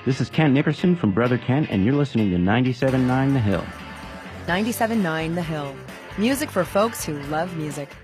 This is Ken Nickerson from Brother Ken, and you're listening to 97.9 The Hill. 97.9 The Hill. Music for folks who love music.